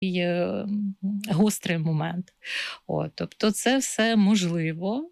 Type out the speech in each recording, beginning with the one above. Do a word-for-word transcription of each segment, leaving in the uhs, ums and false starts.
гострий момент. От, тобто це все можливо.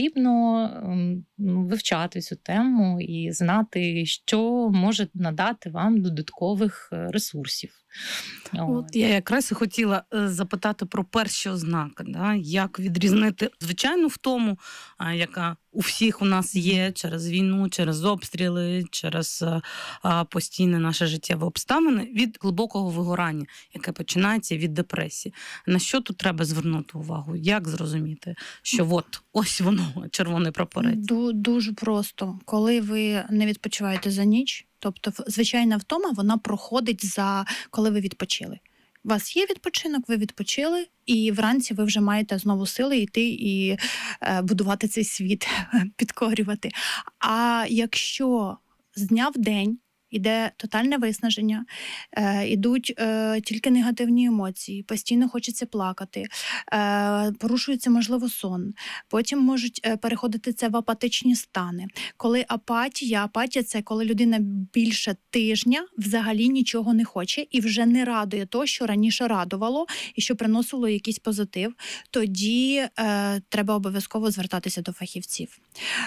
Потрібно вивчати цю тему і знати, що може надати вам додаткових ресурсів. От я якраз і хотіла запитати про перші ознаки, да? Як відрізнити звичайну втому, яка у всіх у нас є через війну, через обстріли, через а, постійне наше життєве обставини, від глибокого вигорання, яке починається від депресії. На що тут треба звернути увагу? Як зрозуміти, що от ось воно, червоний прапорець? Дуже просто. Коли ви не відпочиваєте за ніч, тобто звичайна втома, вона проходить за коли ви відпочили. У вас є відпочинок, ви відпочили, і вранці ви вже маєте знову сили йти і е, будувати цей світ, підкорювати. А якщо з дня в день іде тотальне виснаження, е, ідуть е, тільки негативні емоції, постійно хочеться плакати, е, порушується, можливо, сон. Потім можуть е, переходити це в апатичні стани. Коли апатія, апатія – це коли людина більше тижня взагалі нічого не хоче і вже не радує то, що раніше радувало і що приносило якийсь позитив, тоді е, треба обов'язково звертатися до фахівців.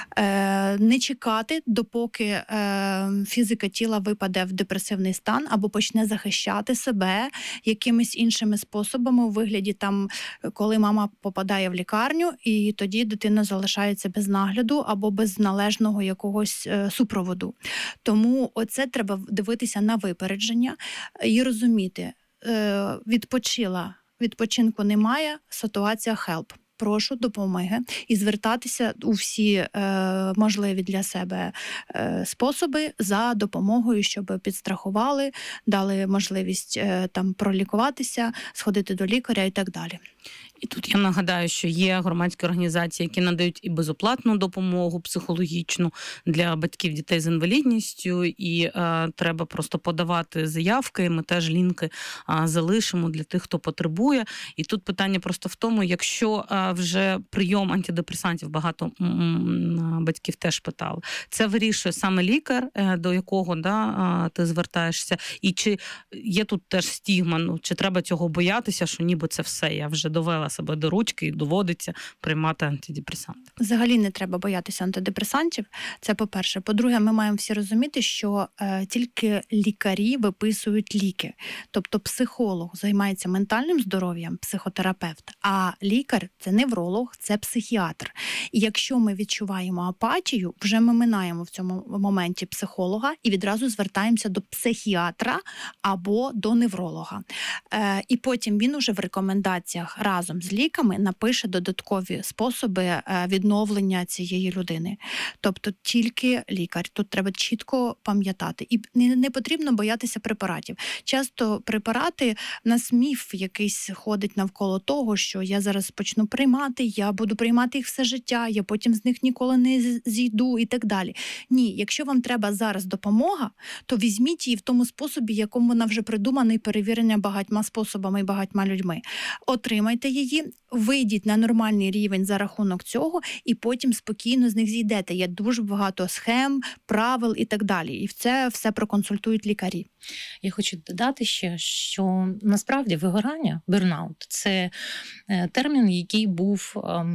Е, не чекати, допоки е, фізика тіла випаде в депресивний стан або почне захищати себе якимись іншими способами у вигляді, там, коли мама попадає в лікарню, і тоді дитина залишається без нагляду або без належного якогось е, супроводу. Тому оце треба дивитися на випередження і розуміти, е, відпочила, відпочинку немає, ситуація help. Прошу допомоги і звертатися у всі е, можливі для себе е, способи за допомогою, щоб підстрахували, дали можливість е, там пролікуватися, сходити до лікаря і так далі. І тут я нагадаю, що є громадські організації, які надають і безоплатну допомогу психологічну для батьків дітей з інвалідністю, і е, треба просто подавати заявки, ми теж лінки е, залишимо для тих, хто потребує. І тут питання просто в тому, якщо е, вже прийом антидепресантів, багато м- м- батьків теж питали, це вирішує саме лікар, е, до якого да, е, ти звертаєшся, і чи є тут теж стігма, ну, чи треба цього боятися, що ніби це все, я вже довела себе до ручки і доводиться приймати антидепресанти. Взагалі не треба боятися антидепресантів. Це по-перше. По-друге, ми маємо всі розуміти, що е, тільки лікарі виписують ліки. Тобто психолог займається ментальним здоров'ям, психотерапевт, а лікар – це невролог, це психіатр. І якщо ми відчуваємо апатію, вже ми минаємо в цьому моменті психолога і відразу звертаємося до психіатра або до невролога. Е, і потім він уже в рекомендаціях разом з ліками напише додаткові способи відновлення цієї людини. Тобто тільки лікар. Тут треба чітко пам'ятати. І не, не потрібно боятися препаратів. Часто препарати, в нас міф якийсь ходить навколо того, що я зараз почну приймати, я буду приймати їх все життя, я потім з них ніколи не зійду і так далі. Ні, якщо вам треба зараз допомога, то візьміть її в тому способі, якому вона вже придумана і перевірена багатьма способами і багатьма людьми. Отримайте її, вийдіть на нормальний рівень за рахунок цього і потім спокійно з них зійдете. Є дуже багато схем, правил і так далі. І це все проконсультують лікарі. Я хочу додати ще, що насправді вигорання, бернаут – це термін, який був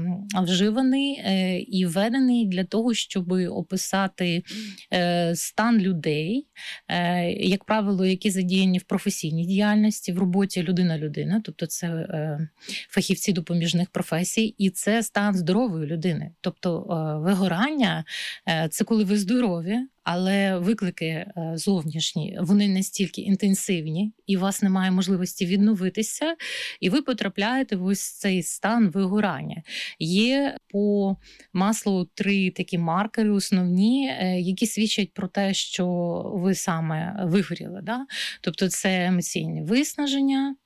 вживаний і введений для того, щоб описати стан людей, як правило, які задіяні в професійній діяльності, в роботі людина-людина, тобто це фахівці допоміжних професій, і це стан здорової людини. Тобто вигорання – це коли ви здорові, але виклики зовнішні, вони настільки інтенсивні, і у вас немає можливості відновитися, і ви потрапляєте в ось цей стан вигорання. Є по Маслоу три такі маркери основні, які свідчать про те, що ви саме вигоріли. Да? Тобто це емоційне виснаження,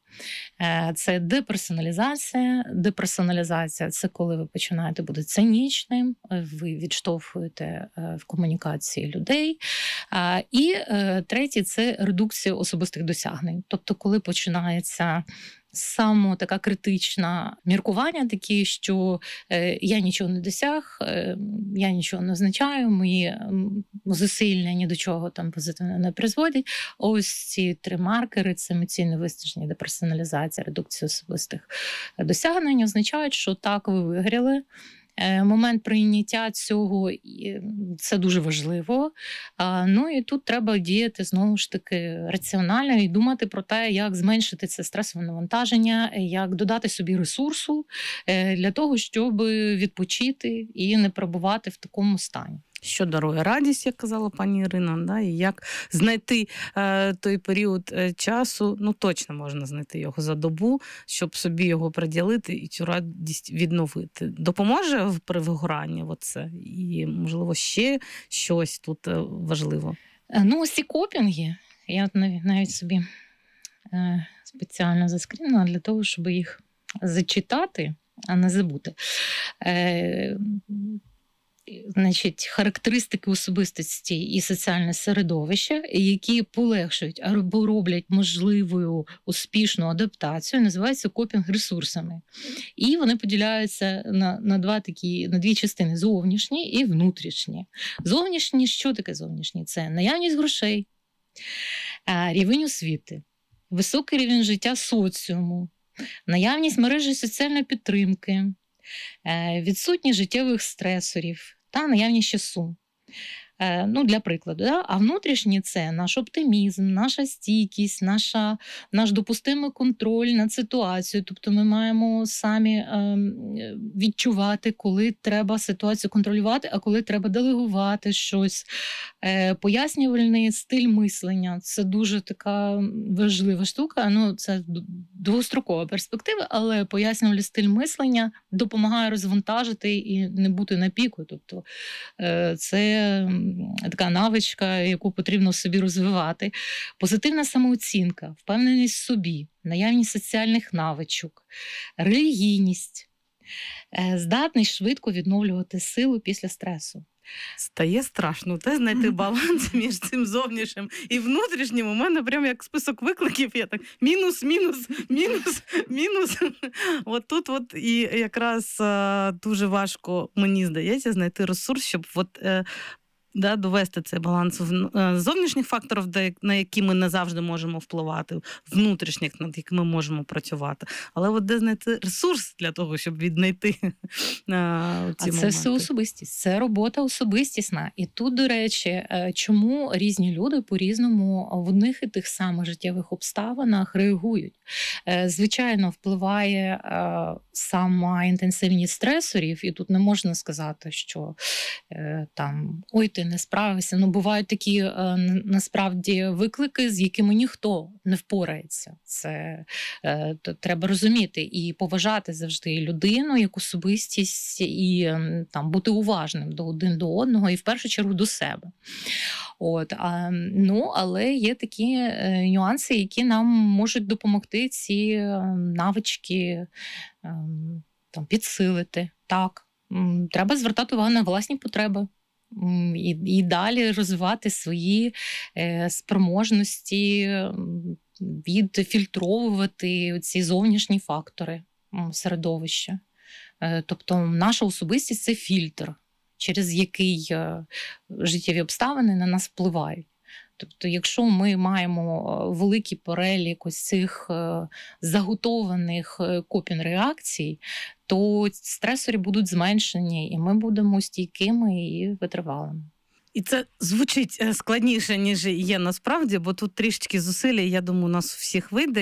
це деперсоналізація. Деперсоналізація – це коли ви починаєте бути цинічним, ви відштовхуєте в комунікації людей. І третє – це редукція особистих досягнень. Тобто, коли починається Саме така критична міркування такі, що е, я нічого не досяг, е, я нічого не означаю, мої м, зусилля ні до чого там позитивно не призводять. Ось ці три маркери – це емоційне виснаження, деперсоналізація, редукція особистих досягнень, означають, що так, ви виграли. Момент прийняття цього – це дуже важливо. Ну і тут треба діяти, знову ж таки, раціонально і думати про те, як зменшити це стресове навантаження, як додати собі ресурсу для того, щоб відпочити і не перебувати в такому стані. Що дарує радість, як казала пані Ірина, да, і як знайти е, той період е, часу, ну точно можна знайти його за добу, щоб собі його приділити і цю радість відновити. Допоможе при вигоранні оце? І, можливо, ще щось тут е, важливо? Ну, ось ці копінги, я навіть собі е, спеціально заскрінила для того, щоб їх зачитати, а не забути. Е, Значить, характеристики особистості і соціальне середовище, які полегшують або роблять можливою успішну адаптацію, називаються копінг-ресурсами. І вони поділяються на, на, два такі, на дві частини – зовнішні і внутрішні. Зовнішні – що таке зовнішні? Це наявність грошей, рівень освіти, високий рівень життя соціуму, наявність мережі соціальної підтримки, відсутність життєвих стресорів та наявність часу. Ну, для прикладу, да? А внутрішні – це наш оптимізм, наша стійкість, наша, наш допустимий контроль над ситуацією. Тобто ми маємо самі е, відчувати, коли треба ситуацію контролювати, а коли треба делегувати щось. Е, пояснювальний стиль мислення – це дуже така важлива штука. Ну, це довгострокова перспектива, але пояснювальний стиль мислення допомагає розвантажити і не бути на піку. Тобто е, це така навичка, яку потрібно в собі розвивати. Позитивна самооцінка, впевненість в собі, наявність соціальних навичок, релігійність, здатність швидко відновлювати силу після стресу. Стає страшно, те знайти баланс між цим зовнішнім і внутрішнім. У мене прям як список викликів, я так мінус, мінус, мінус, мінус. От тут от і якраз дуже важко, мені здається, знайти ресурс, щоб от да, довести цей баланс зовнішніх факторів, на які ми не завжди можемо впливати, внутрішніх, над якими ми можемо працювати. Але от де знайти ресурс для того, щоб віднайти ці А це моменти? все особистість, це робота особистісна. І тут, до речі, чому різні люди по-різному в одних і тих самих життєвих обставинах реагують. Звичайно, впливає сама інтенсивність стресорів, і тут не можна сказати, що там, ой, ти не справився. Ну, бувають такі, насправді, виклики, з якими ніхто не впорається. Це е, треба розуміти і поважати завжди людину як особистість, і там бути уважним до один до одного, і в першу чергу до себе. От, а, ну, але є такі е, нюанси, які нам можуть допомогти ці е, навички е, там, підсилити. Так, м, треба звертати увагу на власні потреби. І, і далі розвивати свої е, спроможності, відфільтровувати ці зовнішні фактори середовища. Е, тобто наша особистість – це фільтр, через який е, життєві обставини на нас впливають. Тобто, якщо ми маємо великий перелік ось цих заготованих копінг-реакцій, то стресори будуть зменшені, і ми будемо стійкими і витривалими. І це звучить складніше, ніж є насправді, бо тут трішечки зусилля, я думаю, у нас у всіх вийде.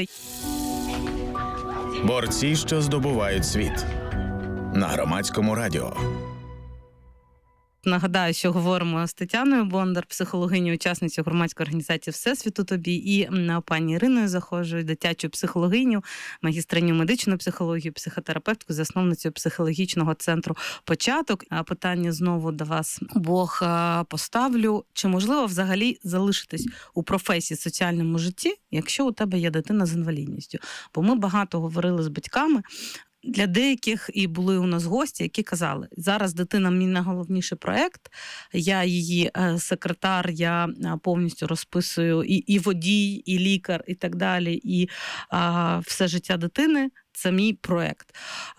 Борці, що здобувають світ. На Громадському радіо. Нагадаю, що говоримо з Тетяною Бондар, психологинею, учасницею громадської організації «Всесвіт у тобі», і пані Іриною Захожою, дитячою психологиню, магістриню медичної психології, психотерапевткою, засновницею психологічного центру «Початок». Питання знову до вас обох поставлю. Чи можливо взагалі залишитись у професії, соціальному житті, якщо у тебе є дитина з інвалідністю? Бо ми багато говорили з батьками, Для деяких і були у нас гості, які казали, зараз дитина мій найголовніший проєкт, я її секретар, я повністю розписую і, і водій, і лікар, і так далі, і а, все життя дитини – це мій проєкт.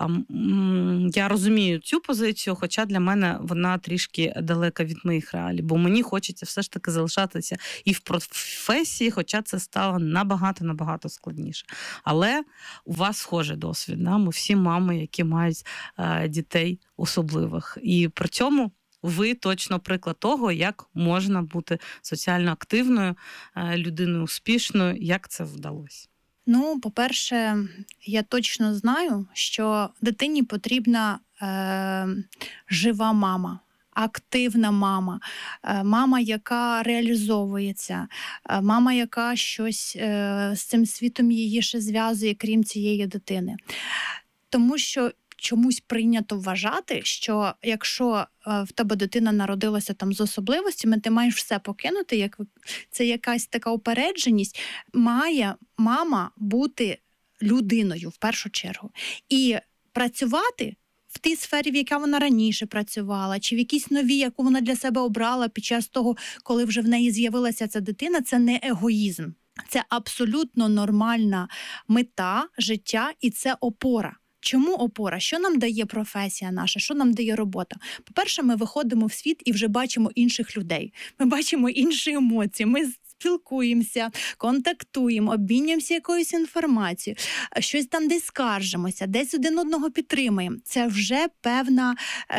Я розумію цю позицію, хоча для мене вона трішки далека від моїх реалій, бо мені хочеться все ж таки залишатися і в професії, хоча це стало набагато-набагато складніше. Але у вас схожий досвід. Да? Ми всі мами, які мають е, дітей особливих. І при цьому ви точно приклад того, як можна бути соціально активною, е, людиною успішною, як це вдалося. Ну, по-перше, я точно знаю, що дитині потрібна е, жива мама, активна мама, е, мама, яка реалізовується, е, мама, яка щось е, з цим світом її ще зв'язує, крім цієї дитини. Тому що чомусь прийнято вважати, що якщо в тебе дитина народилася там з особливостями, ти маєш все покинути, як це якась така упередженість. Має мама бути людиною в першу чергу. І працювати в тій сфері, в якій вона раніше працювала, чи в якійсь новій, яку вона для себе обрала під час того, коли вже в неї з'явилася ця дитина, це не егоїзм. Це абсолютно нормальна мета життя і це опора. Чому опора? Що нам дає професія наша? Що нам дає робота? По-перше, ми виходимо в світ і вже бачимо інших людей. Ми бачимо інші емоції, ми спілкуємося, контактуємо, обмінюємося якоюсь інформацією, щось там десь скаржимося, десь один одного підтримуємо. Це вже певна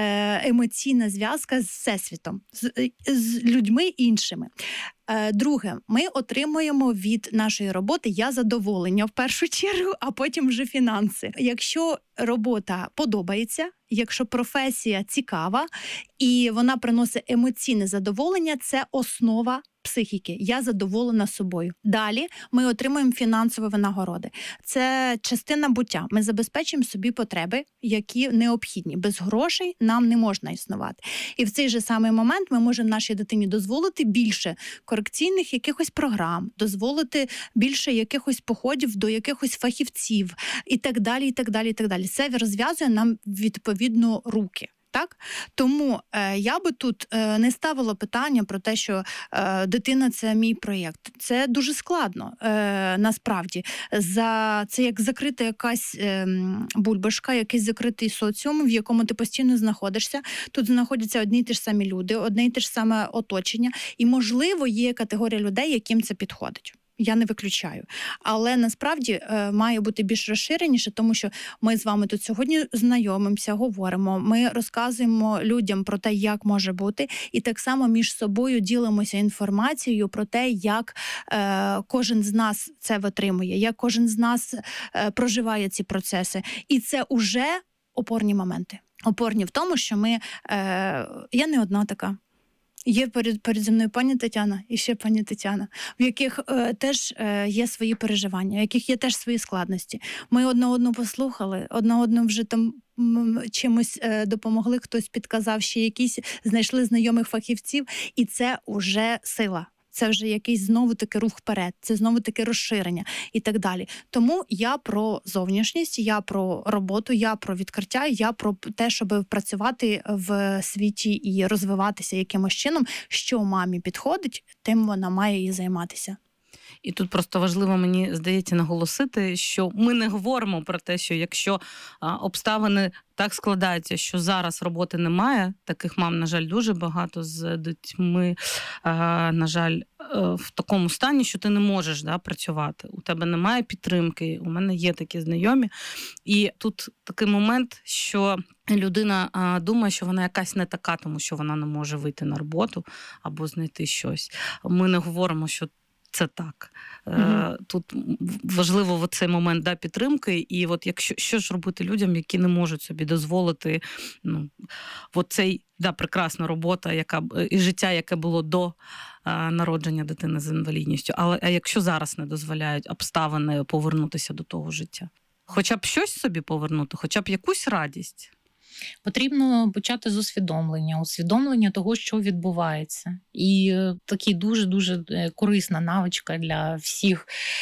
е, емоційна зв'язка з всесвітом, з, з людьми іншими. Друге, ми отримуємо від нашої роботи я задоволення в першу чергу, а потім вже фінанси. Якщо робота подобається, якщо професія цікава і вона приносить емоційне задоволення, це основа психіки. Я задоволена собою. Далі ми отримуємо фінансові винагороди. Це частина буття. Ми забезпечуємо собі потреби, які необхідні. Без грошей нам не можна існувати. І в цей же самий момент ми можемо нашій дитині дозволити більше корекційних якихось програм, дозволити більше якихось походів до якихось фахівців і так далі, і так далі, і так далі. Це розв'язує нам відповідно руки. Так? Тому е, я би тут е, не ставила питання про те, що е, дитина – це мій проєкт. Це дуже складно, е, насправді. За, це як закрита якась е, бульбашка, якийсь закритий соціум, в якому ти постійно знаходишся. Тут знаходяться одні й ті ж самі люди, одне й те ж саме оточення. І, можливо, є категорія людей, яким це підходить. Я не виключаю. Але насправді е, має бути більш розширеніше, тому що ми з вами тут сьогодні знайомимося, говоримо, ми розказуємо людям про те, як може бути, і так само між собою ділимося інформацією про те, як е, кожен з нас це витримує, як кожен з нас е, проживає ці процеси. І це уже опорні моменти. Опорні в тому, що ми... Е, я не одна така. Є перед, перед зі мною пані Тетяна і ще пані Тетяна, в яких е, теж е, є свої переживання, в яких є теж свої складності. Ми одна одну послухали, одна одну вже там м, чимось е, допомогли, хтось підказав, ще якісь знайшли знайомих фахівців, і це вже сила. Це вже якийсь знову-таки рух вперед, це знову-таки розширення і так далі. Тому я про зовнішність, я про роботу, я про відкриття, я про те, щоб працювати в світі і розвиватися якимось чином, що мамі підходить, тим вона має і займатися. І тут просто важливо, мені здається, наголосити, що ми не говоримо про те, що якщо а, обставини так складаються, що зараз роботи немає, таких мам, на жаль, дуже багато з дітьми, а, на жаль, в такому стані, що ти не можеш да, працювати. У тебе немає підтримки, у мене є такі знайомі. І тут такий момент, що людина а, думає, що вона якась не така, тому що вона не може вийти на роботу або знайти щось. Ми не говоримо, що це так. Mm-hmm. Тут важливо в цей момент да, підтримки, і от якщо що ж робити людям, які не можуть собі дозволити ну, от цей да, прекрасна робота, яка і життя, яке було до а, народження дитини з інвалідністю. Але а якщо зараз не дозволяють обставини повернутися до того життя, хоча б щось собі повернути, хоча б якусь радість. Потрібно почати з усвідомлення, усвідомлення того, що відбувається. І такий дуже-дуже корисна навичка для всіх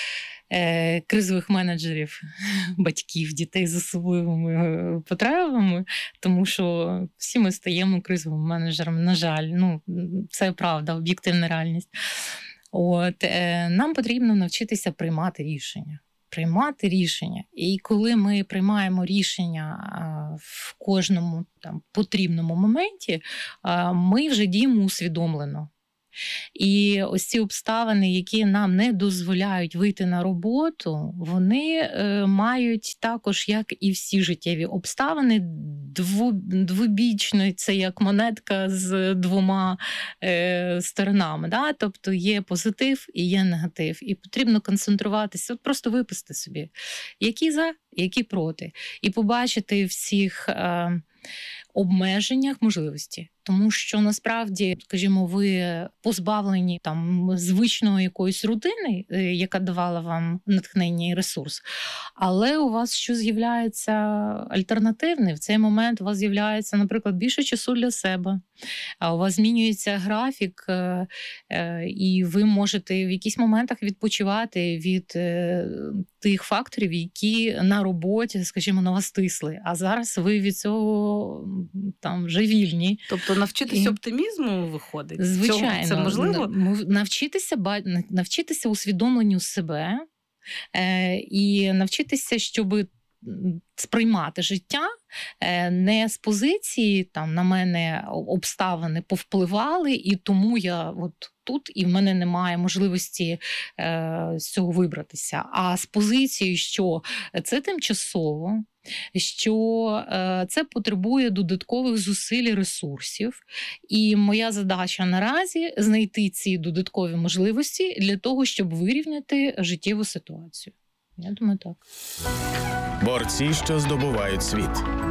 е, кризових менеджерів, батьків, дітей з особливими потребами, тому що всі ми стаємо кризовими менеджерами, на жаль. Ну, це правда, об'єктивна реальність. От, е, нам потрібно навчитися приймати рішення. Приймати рішення. І коли ми приймаємо рішення в кожному там потрібному моменті, ми вже діємо усвідомлено. І ось ці обставини, які нам не дозволяють вийти на роботу, вони е, мають також, як і всі життєві обставини, дву, двобічно, це як монетка з двома е, сторонами. Да? Тобто є позитив і є негатив. І потрібно концентруватися, от просто виписати собі, які за, які проти. І побачити всіх е, обмеженнях можливості. Тому що насправді, скажімо, ви позбавлені там звичної якоїсь рутини, яка давала вам натхнення і ресурс, але у вас що з'являється альтернативне. В цей момент у вас з'являється, наприклад, більше часу для себе, а у вас змінюється графік, і ви можете в якісь моментах відпочивати від тих факторів, які на роботі, скажімо, на вас тисли. А зараз ви від цього там вже вільні. Тобто навчитися і... оптимізму виходить? Звичайно. Це можливо? Навчитися, навчитися усвідомленню себе е, і навчитися, щоб сприймати життя не з позиції, там, на мене обставини повпливали, і тому я от тут, і в мене немає можливості е, з цього вибратися. А з позиції, що це тимчасово, що е, це потребує додаткових зусиль і ресурсів. І моя задача наразі знайти ці додаткові можливості для того, щоб вирівняти життєву ситуацію. Я думаю, так. Борці, що здобувають світ.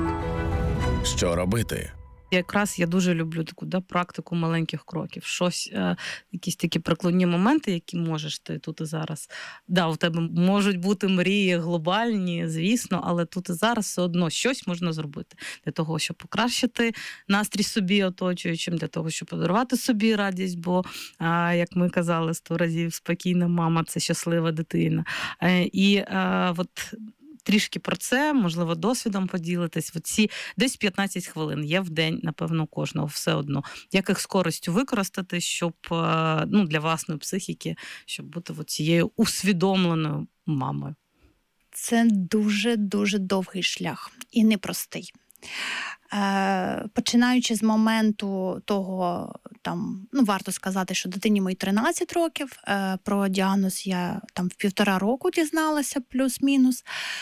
Що робити? Якраз я дуже люблю таку да, практику маленьких кроків. Щось, е, якісь такі прикладні моменти, які можеш ти тут і зараз. Да, у тебе можуть бути мрії глобальні, звісно, але тут і зараз все одно щось можна зробити для того, щоб покращити настрій собі оточуючим, для того, щоб подарувати собі радість, бо, е, як ми казали сто разів, спокійна мама – це щаслива дитина. Е, і е, от трішки про це, можливо, досвідом поділитись. Оці десь п'ятнадцять хвилин є в день, напевно, кожного все одно. Як їх з користю використати, щоб, ну, для власної психіки, щоб бути цією усвідомленою мамою? Це дуже-дуже довгий шлях і непростий. Починаючи з моменту того, там, ну, варто сказати, що дитині мої тринадцять років, про діагноз я там в півтора року дізналася, плюс-мінус,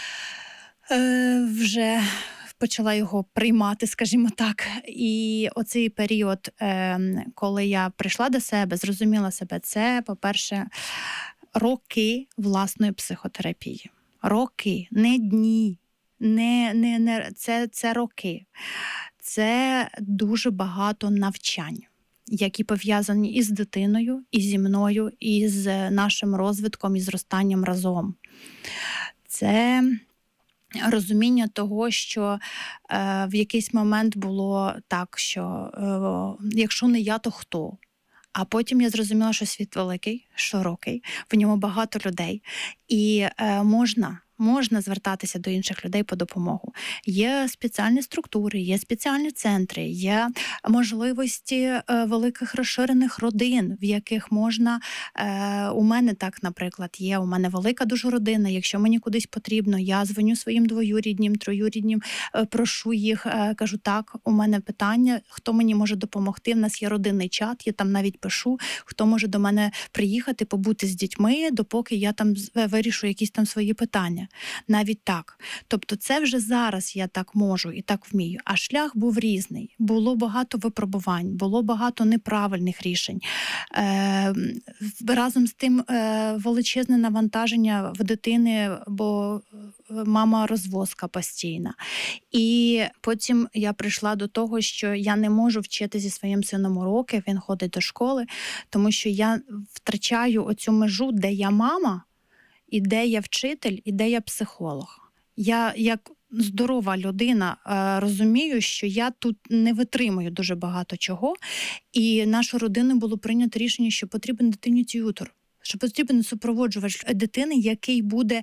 вже почала його приймати, скажімо так. І оцей період, коли я прийшла до себе, зрозуміла себе, це, по-перше, роки власної психотерапії. Роки, не дні. Не, не, не, це, це роки. Це дуже багато навчань, які пов'язані і з дитиною, і зі мною, і з нашим розвитком, і зростанням разом. Це розуміння того, що е, в якийсь момент було так, що е, якщо не я, то хто? А потім я зрозуміла, що світ великий, широкий, в ньому багато людей. І е, можна... Можна звертатися до інших людей по допомогу. Є спеціальні структури, є спеціальні центри, є можливості великих розширених родин, в яких можна, у мене так, наприклад, є, у мене велика дуже родина, якщо мені кудись потрібно, я дзвоню своїм двоюріднім, троюріднім, прошу їх, кажу, так, у мене питання, хто мені може допомогти, в нас є родинний чат, я там навіть пишу, хто може до мене приїхати, побути з дітьми, допоки я там вирішу якісь там свої питання. Навіть так. Тобто це вже зараз я так можу і так вмію. А шлях був різний. Було багато випробувань, було багато неправильних рішень. Е, разом з тим е, величезне навантаження в дитини, бо мама розвозка постійна. І потім я прийшла до того, що я не можу вчити зі своїм сином уроки, він ходить до школи, тому що я втрачаю оцю межу, де я мама, і де я вчитель, і де я психолог. Я, як здорова людина, розумію, що я тут не витримую дуже багато чого, і нашу родину було прийнято рішення, що потрібен дитині т'ютор. що потрібен супроводжувач дитини, який буде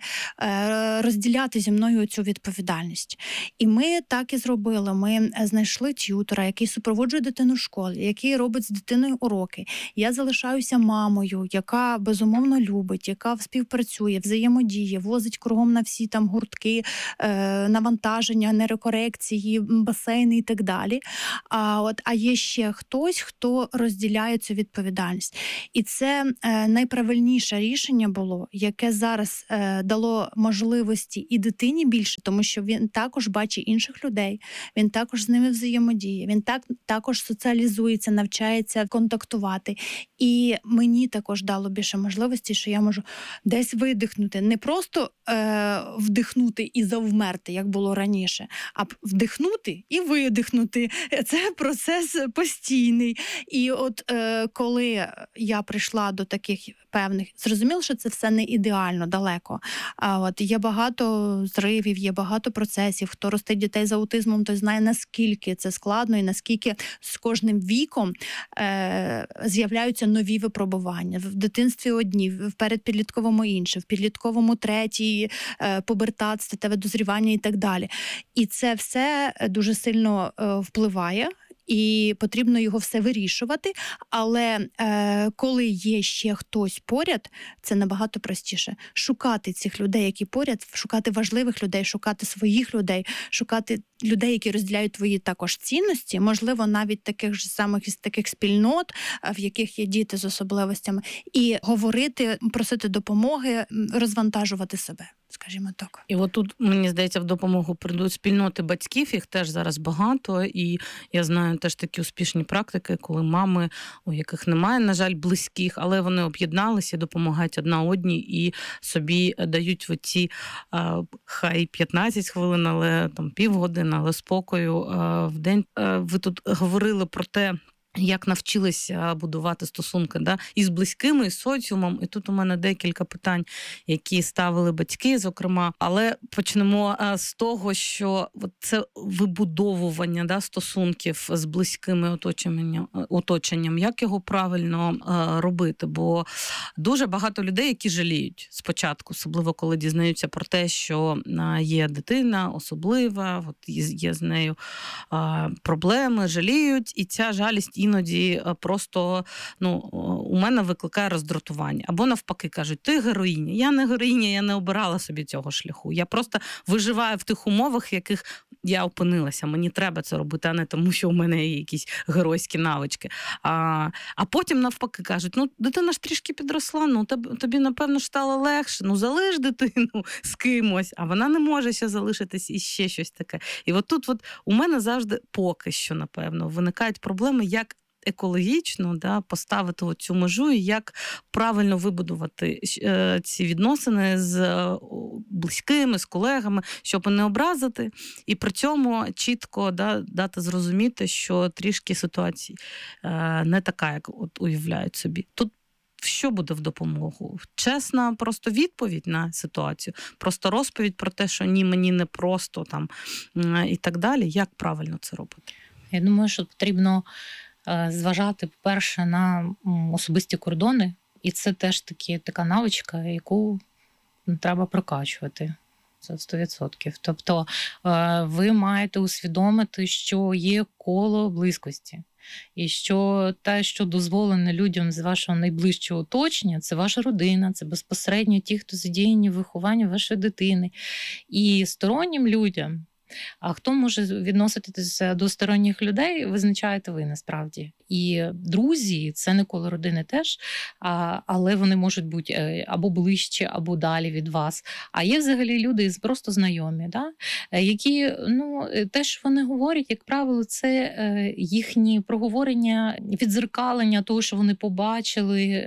розділяти зі мною цю відповідальність. І ми так і зробили. Ми знайшли т'ютора, який супроводжує дитину в школі, який робить з дитиною уроки. Я залишаюся мамою, яка безумовно любить, яка співпрацює, взаємодіє, возить кругом на всі там гуртки, навантаження, нейрокорекції, басейни і так далі. А от а є ще хтось, хто розділяє цю відповідальність. І це е, найправильніше рішення було, яке зараз е, дало можливості і дитині більше, тому що він також бачить інших людей, він також з ними взаємодіє, він так також соціалізується, навчається контактувати. І мені також дало більше можливості, що я можу десь видихнути, не просто е, вдихнути і завмерти, як було раніше, а вдихнути і видихнути. Це процес постійний. І от е, коли я прийшла до таких певних, зрозуміло, що це все не ідеально, далеко. А от є багато зривів, є багато процесів. Хто ростить дітей з аутизмом, той знає, наскільки це складно і наскільки з кожним віком е, з'являються нові випробування. В дитинстві одні, в передпідлітковому інші, в підлітковому третій, е, пубертат, статеве дозрівання і так далі. І це все дуже сильно е, впливає. І потрібно його все вирішувати, але е, коли є ще хтось поряд, це набагато простіше. Шукати цих людей, які поряд, шукати важливих людей, шукати своїх людей, шукати людей, які розділяють твої також цінності, можливо, навіть таких ж самих із таких спільнот, в яких є діти з особливостями, і говорити, просити допомоги, розвантажувати себе. Скажімо так. І от тут, мені здається, в допомогу прийдуть спільноти батьків, їх теж зараз багато, і я знаю теж такі успішні практики, коли мами, у яких немає, на жаль, близьких, але вони об'єдналися, допомагають одна одній і собі дають в оці хай п'ятнадцять хвилин, але там півгодини, але спокою в день. Ви тут говорили про те, як навчилися будувати стосунки, да, і з близькими, і з соціумом. І тут у мене декілька питань, які ставили батьки, зокрема. Але почнемо з того, що це вибудовування, да, стосунків з близькими оточенням, оточенням. Як його правильно робити? Бо дуже багато людей, які жаліють спочатку, особливо коли дізнаються про те, що є дитина особлива, от є з нею проблеми, жаліють, і ця жалість іноді просто, ну, у мене викликає роздратування. Або навпаки кажуть, ти героїня. Я не героїня, я не обирала собі цього шляху. Я просто виживаю в тих умовах, в яких я опинилася. Мені треба це робити, а не тому, що у мене є якісь геройські навички. А, а потім навпаки кажуть, ну, дитина ж трішки підросла, ну, тобі, напевно, ж стало легше, ну, залиш дитину з кимось, а вона не може ще залишитись і ще щось таке. І от тут от у мене завжди поки що, напевно, виникають проблеми, як екологічно, да, поставити цю межу і як правильно вибудувати е, ці відносини з е, близькими, з колегами, щоб не образити, і при цьому чітко, да, дати зрозуміти, що трішки ситуація е, не така, як от уявляють собі. Тут що буде в допомогу? Чесна просто відповідь на ситуацію, просто розповідь про те, що ні, мені не просто там і так далі. Як правильно це робити? Я думаю, що потрібно зважати, по-перше, на особисті кордони, і це теж такі, така навичка, яку треба прокачувати. Це сто відсотків. Тобто ви маєте усвідомити, що є коло близькості. І що те, що дозволено людям з вашого найближчого оточення, це ваша родина, це безпосередньо ті, хто задіяні в вихованні вашої дитини. І стороннім людям, а хто може відноситися до сторонніх людей, визначаєте ви насправді. І друзі, це не коло родини теж, але вони можуть бути або ближче, або далі від вас. А є взагалі люди просто знайомі, да? Які, ну, те, що вони говорять, як правило, це їхні проговорення, віддзеркалення того, що вони побачили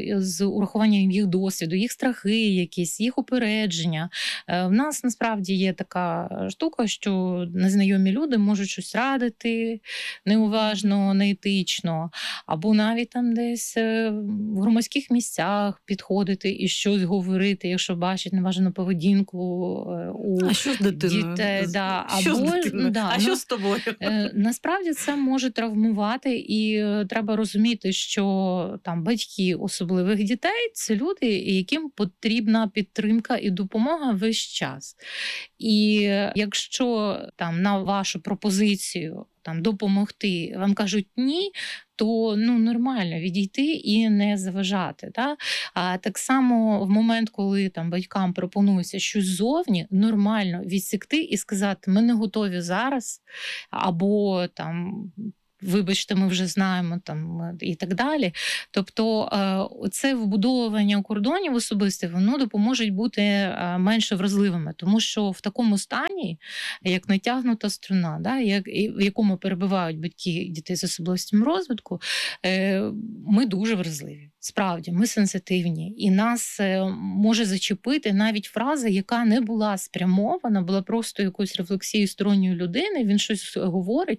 з урахуванням їх досвіду, їх страхи якісь, їх упередження. В нас насправді є така штука, що що незнайомі люди можуть щось радити неуважно, неетично, або навіть там десь в громадських місцях підходити і щось говорити, якщо бачать неважну поведінку у а що з дитиною? Дітей. Да. Що Або, з дитиною? да, а ну, що з тобою? Насправді це може травмувати, і треба розуміти, що там батьки особливих дітей – це люди, яким потрібна підтримка і допомога весь час. І якщо там на вашу пропозицію там допомогти вам кажуть ні, то ну нормально відійти і не заважати. Та? А так само в момент, коли там батькам пропонується щось ззовні, нормально відсікти і сказати: ми не готові зараз, або там вибачте, ми вже знаємо там і так далі. Тобто це вбудовування кордонів особистих, воно допоможе бути менше вразливими, тому що в такому стані, як натягнута струна, да, як, в якому перебувають батьки дітей з особливостями розвитку, ми дуже вразливі. Справді, ми сенситивні, і нас може зачепити навіть фраза, яка не була спрямована, була просто якоюсь рефлексією сторонньої людини, він щось говорить,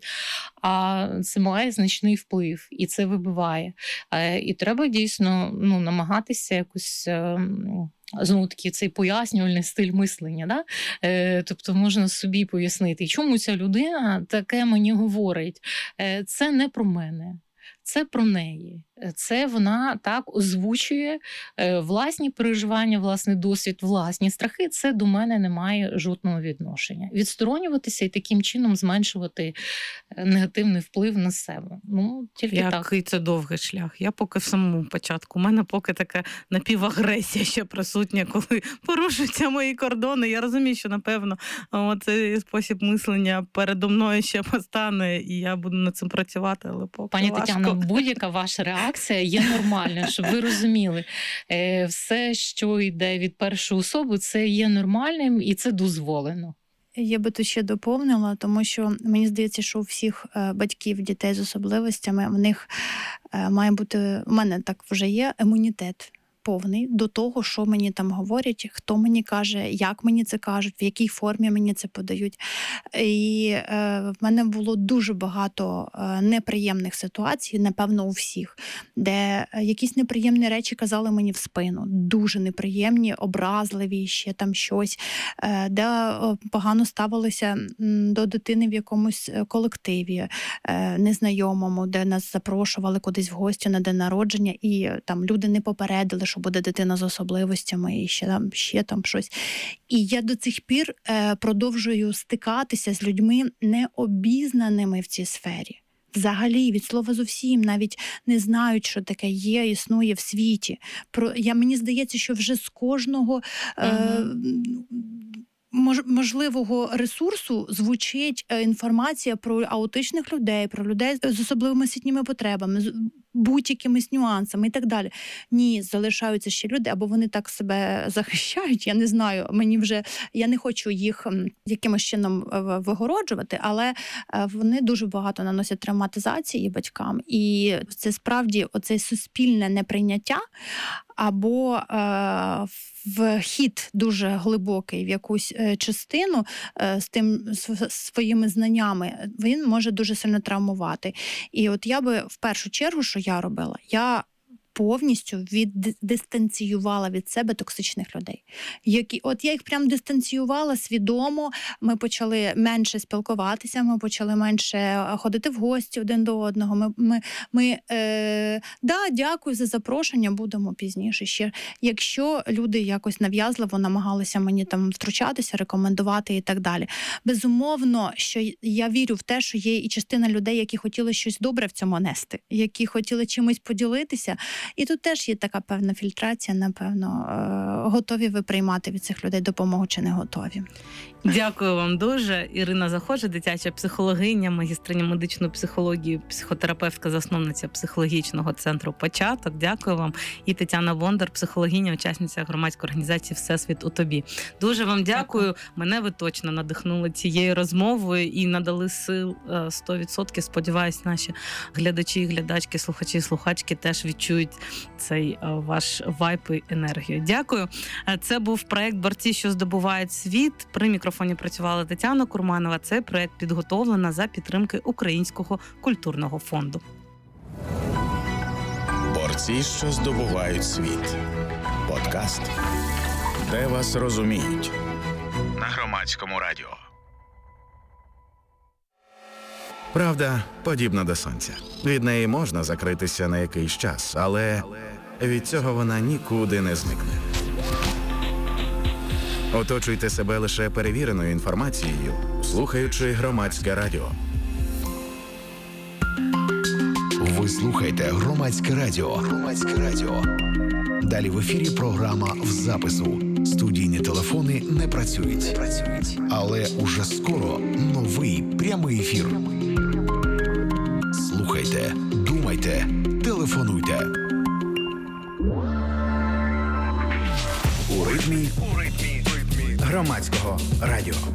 а це має значний вплив, і це вибиває. І треба дійсно ну, намагатися якось... Знову таки, цей пояснювальний стиль мислення. Да? Е, тобто можна собі пояснити, чому ця людина таке мені говорить. Е, це не про мене. Це про неї. Це вона так озвучує власні переживання, власний досвід, власні страхи. Це до мене не має жодного відношення. Відсторонюватися і таким чином зменшувати негативний вплив на себе. Ну, тільки Який так. Який це довгий шлях. Я поки в самому початку. У мене поки така напівагресія ще присутня, коли порушуються мої кордони. Я розумію, що, напевно, цей спосіб мислення передо мною ще постане, і я буду над цим працювати, але поки Пані важко. Тетяно, будь-яка ваша реакція Акція є нормальною, щоб ви розуміли. Все, що йде від першої особи, це є нормальним і це дозволено. Я би тут ще доповнила, тому що мені здається, що у всіх батьків дітей з особливостями в них має бути, у мене так вже є, імунітет повний до того, що мені там говорять, хто мені каже, як мені це кажуть, в якій формі мені це подають. І е, в мене було дуже багато е, неприємних ситуацій, напевно, у всіх, де якісь неприємні речі казали мені в спину, дуже неприємні, образливі, ще там щось, е, де е, погано ставилися до дитини в якомусь колективі е, незнайомому, де нас запрошували кудись в гості на день народження, і там люди не попередили, що буде дитина з особливостями і ще там, ще там щось. І я до цих пір е, продовжую стикатися з людьми необізнаними в цій сфері. Взагалі, від слова зовсім, навіть не знають, що таке є, існує в світі. Про, я, мені здається, що вже з кожного е, мож, можливого ресурсу звучить е, інформація про аутичних людей, про людей з особливими освітніми потребами, з будь-якимись нюансами і так далі. Ні, залишаються ще люди, або вони так себе захищають, я не знаю, мені вже, я не хочу їх якимось чином вигороджувати, але вони дуже багато наносять травматизації батькам, і це справді оце суспільне неприйняття, або е, вхід дуже глибокий в якусь частину е, з тим з своїми знаннями, він може дуже сильно травмувати. І от я би в першу чергу, що я робила, я повністю віддистанціювала від себе токсичних людей. Які, от я їх прям дистанціювала свідомо, ми почали менше спілкуватися, ми почали менше ходити в гості один до одного. Ми, ми, ми е, да, дякую за запрошення, будемо пізніше ще. Якщо люди якось нав'язливо намагалися мені там втручатися, рекомендувати і так далі. Безумовно, що я вірю в те, що є і частина людей, які хотіли щось добре в цьому нести, які хотіли чимось поділитися. І тут теж є така певна фільтрація, напевно, готові ви приймати від цих людей допомогу чи не готові. Дякую вам дуже. Ірина Захожа, дитяча психологиня, магістриня медичної психології, психотерапевтка, засновниця психологічного центру «Початок». Дякую вам. І Тетяна Бондар, психологиня, учасниця громадської організації «Всесвіт у тобі». Дуже вам дякую. дякую. Мене ви точно надихнули цією розмовою і надали сил сто відсотків. Сподіваюсь, наші глядачі, глядачки, слухачі, слухачки теж відчують цей ваш вайб і енергію. Дякую. Це був проект «Борці, що здобувають світ». При мікрофоні працювала Тетяна Курманова. Цей проект підготовлено за підтримки Українського культурного фонду. Борці, що здобувають світ. Подкаст, де вас розуміють. На Громадському радіо. Правда подібна до сонця. Від неї можна закритися на якийсь час, але від цього вона нікуди не зникне. Оточуйте себе лише перевіреною інформацією, слухаючи Громадське радіо. Ви слухаєте Громадське радіо. Громадське радіо. Далі в ефірі програма «В запису». Студійні телефони не працюють. Не працюють. Але уже скоро новий прямий ефір. Слухайте, думайте, телефонуйте. У ритмі Громадського радіо.